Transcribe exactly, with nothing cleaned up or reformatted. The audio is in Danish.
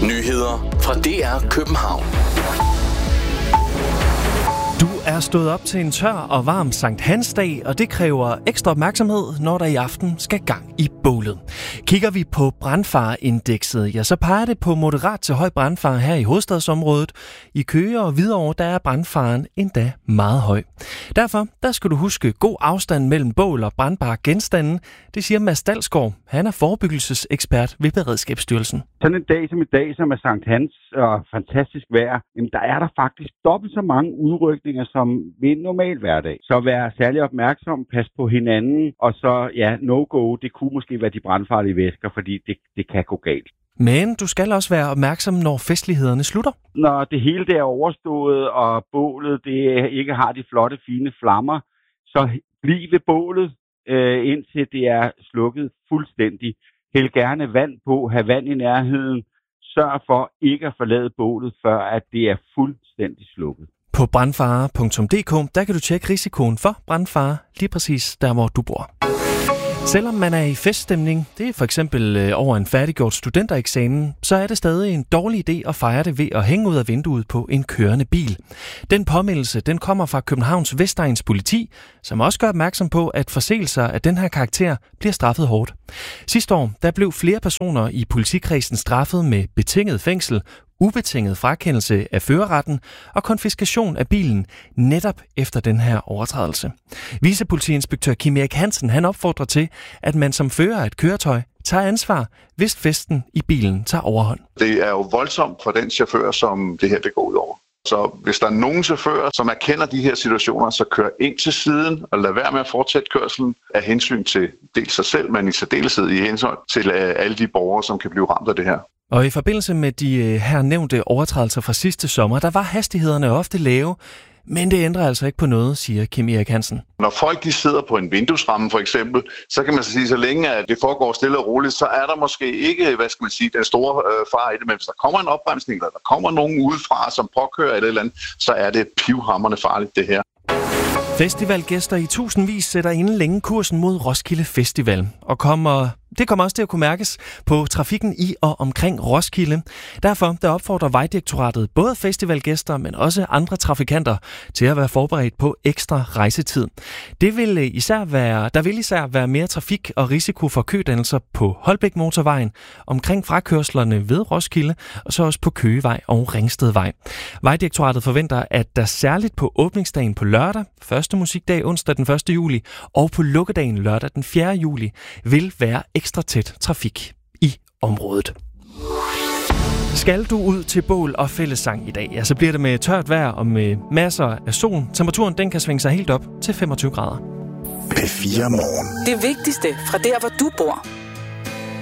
Nyheder fra D R København. Du er stået op til en tør og varm Sankt Hans dag, og det kræver ekstra opmærksomhed, når der i aften skal gang i bålet. Kigger vi på brandfareindekset, ja, så peger det på moderat til høj brandfare her i hovedstadsområdet. I Køge og Hvidovre, der er brandfaren endda meget høj. Derfor der skal du huske god afstand mellem bål og brandbare genstande. Det siger Mads Dalsgaard. Han er forebyggelsesekspert ved Beredskabsstyrelsen. Sådan en dag som i dag, som er Sankt Hans og fantastisk vejr, jamen der er der faktisk dobbelt så mange udrykninger som ved en normal hverdag. Så vær særlig opmærksom, pas på hinanden, og så ja, no-go, det kunne måske være de brandfarlige væsker, fordi det, det kan gå galt. Men du skal også være opmærksom, når festlighederne slutter. Når det hele det er overstået, og bålet det ikke har de flotte, fine flammer, så bliv ved bålet, øh, indtil det er slukket fuldstændig. Hæld gerne vand på, have vand i nærheden. Sørg for ikke at forlade bålet, før at det er fuldstændig slukket. På brandfare punktum d k, der kan du tjekke risikoen for brandfare lige præcis der, hvor du bor. Selvom man er i feststemning, det er for eksempel over en færdiggjort studentereksamen, så er det stadig en dårlig idé at fejre det ved at hænge ud af vinduet på en kørende bil. Den påmeldelse, den kommer fra Københavns Vestegns politi, som også gør opmærksom på, at forseelser af den her karakter bliver straffet hårdt. Sidste år, der blev flere personer i politikredsen straffet med betinget fængsel, ubetinget frakendelse af førerretten og konfiskation af bilen netop efter den her overtrædelse. Vicepolitiinspektør Kim Erik Hansen, han opfordrer til, at man som fører af et køretøj tager ansvar, hvis festen i bilen tager overhånd. Det er jo voldsomt for den chauffør, som det her det går ud over. Så hvis der er nogen chauffører, som erkender de her situationer, så kør ind til siden og lad være med at fortsætte kørslen af hensyn til dels sig selv, men i særdeleshed i hensyn til alle de borgere, som kan blive ramt af det her. Og i forbindelse med de her nævnte overtrædelser fra sidste sommer, der var hastighederne ofte lave, men det ændrer altså ikke på noget, siger Kim Erik Hansen. Når folk de sidder på en vinduesramme for eksempel, så kan man sige, så længe at det foregår stille og roligt, så er der måske ikke, hvad skal man sige, den store øh, fare i det. Men hvis der kommer en opbremsning, eller der kommer nogen udefra, som påkører eller et eller andet, så er det pivhamrende farligt det her. Festivalgæster i tusindvis sætter inden længe kursen mod Roskilde Festival, og kommer, det kommer også til at kunne mærkes på trafikken i og omkring Roskilde. Derfor der opfordrer Vejdirektoratet både festivalgæster, men også andre trafikanter til at være forberedt på ekstra rejsetid. Det vil især være, der vil især være mere trafik og risiko for kødannelser på Holbæk Motorvejen, omkring frakørslerne ved Roskilde, og så også på Køgevej og Ringstedvej. Vejdirektoratet forventer, at der særligt på åbningsdagen på lørdag, første musikdag onsdag den første juli, og på lukkedagen lørdag den fjerde juli, vil være ekstra tæt trafik i området. Skal du ud til bål og fællessang i dag, ja, så bliver det med tørt vejr og med masser af sol. Temperaturen den kan svinge sig helt op til femogtyve grader. P fire Morgen. Det vigtigste fra der, hvor du bor.